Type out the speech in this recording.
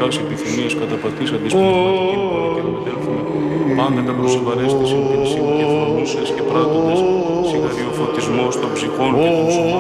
ψυχάς επιθυμίες καταπατήσαντες πνευματικήν πόνο και νομετέλθουμε, πάντα κατά προσευαρέστησιν την σύμ και φρονούσες και πράττοντες, σιγαριοφωτισμός των ψυχών και των σώματων